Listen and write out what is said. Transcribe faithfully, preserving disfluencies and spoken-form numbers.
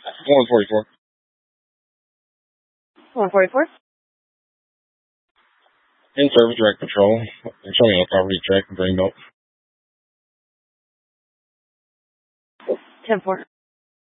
one forty-four. one forty-four. In service, direct patrol. Show me on property check, Greenbelt. ten four.